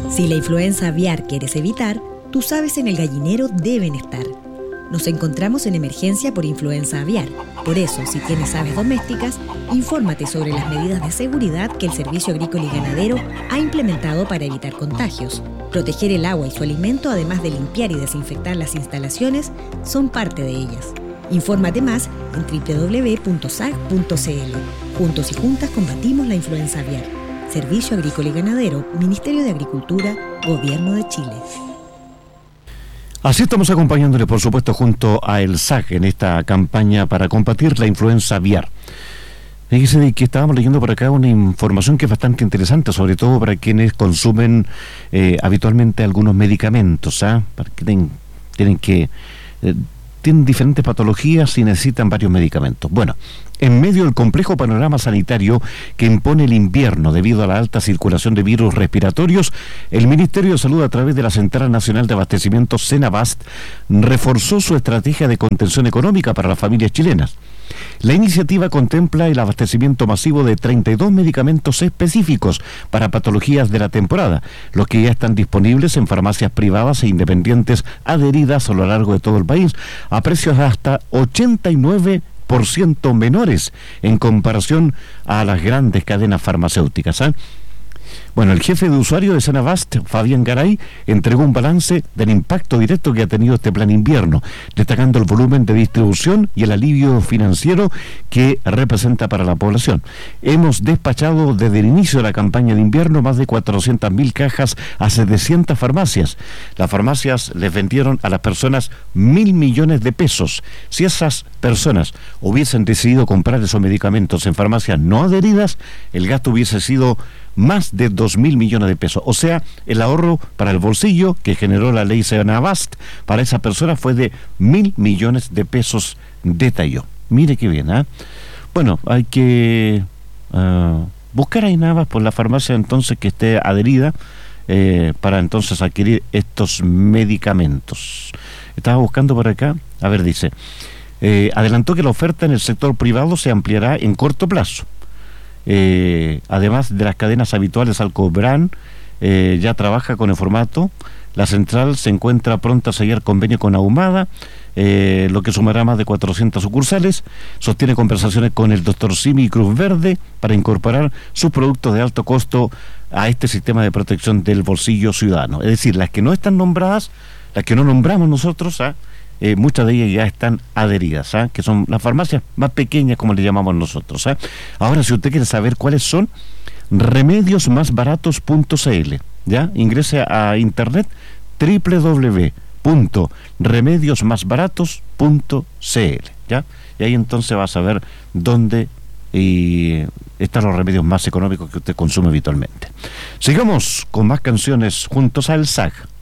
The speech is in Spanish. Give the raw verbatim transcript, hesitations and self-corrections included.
Si la influenza aviar quieres evitar, tus aves en el gallinero deben estar. Nos encontramos en emergencia por influenza aviar. Por eso, si tienes aves domésticas, infórmate sobre las medidas de seguridad que el Servicio Agrícola y Ganadero ha implementado para evitar contagios. Proteger el agua y su alimento, además de limpiar y desinfectar las instalaciones, son parte de ellas. Infórmate más en doble u doble u doble u punto s a g punto c l. Juntos y juntas combatimos la influenza aviar. Servicio Agrícola y Ganadero, Ministerio de Agricultura, Gobierno de Chile. Así estamos acompañándole, por supuesto, junto a el S A C en esta campaña para combatir la influenza aviar. Fíjese de que estábamos leyendo por acá una información que es bastante interesante, sobre todo para quienes consumen eh, habitualmente algunos medicamentos, ¿ah? Para que tienen, tienen que eh, tienen diferentes patologías y necesitan varios medicamentos. Bueno, en medio del complejo panorama sanitario que impone el invierno debido a la alta circulación de virus respiratorios, el Ministerio de Salud, a través de la Central Nacional de Abastecimiento Senabast, reforzó su estrategia de contención económica para las familias chilenas. La iniciativa contempla el abastecimiento masivo de treinta y dos medicamentos específicos para patologías de la temporada, los que ya están disponibles en farmacias privadas e independientes adheridas a lo largo de todo el país, a precios hasta ochenta y nueve por ciento menores en comparación a las grandes cadenas farmacéuticas, ¿eh? Bueno, el jefe de usuario de Senabast, Fabián Garay, entregó un balance del impacto directo que ha tenido este plan invierno, destacando el volumen de distribución y el alivio financiero que representa para la población. Hemos despachado desde el inicio de la campaña de invierno más de cuatrocientas mil cajas a setecientas farmacias. Las farmacias les vendieron a las personas mil millones de pesos. Si esas personas hubiesen decidido comprar esos medicamentos en farmacias no adheridas, el gasto hubiese sido más de dos mil millones de pesos. O sea, el ahorro para el bolsillo que generó la ley Senabast para esa persona fue de mil millones de pesos, detalló. Mire qué bien, ¿ah? ¿eh? Bueno, hay que uh, buscar ahí nada más por la farmacia entonces que esté adherida eh, para entonces adquirir estos medicamentos. Estaba buscando por acá, a ver, dice, eh, adelantó que la oferta en el sector privado se ampliará en corto plazo. Eh, además de las cadenas habituales, Alcobran eh, ya trabaja con el formato. La central se encuentra pronta a sellar convenio con Ahumada, eh, lo que sumará más de cuatrocientas sucursales. Sostiene conversaciones con el doctor Simi y Cruz Verde para incorporar sus productos de alto costo a este sistema de protección del bolsillo ciudadano. Es decir, las que no están nombradas, las que no nombramos nosotros, ¿ah? Eh, muchas de ellas ya están adheridas, ¿eh? Que son las farmacias más pequeñas, como le llamamos nosotros, ¿eh? Ahora, si usted quiere saber cuáles son, remedios más baratos punto c l, ¿ya? Ingrese a internet doble u doble u doble u punto remedios más baratos punto c l, ¿ya? Y ahí entonces va a saber dónde y están los remedios más económicos que usted consume habitualmente. Sigamos con más canciones juntos al S A G.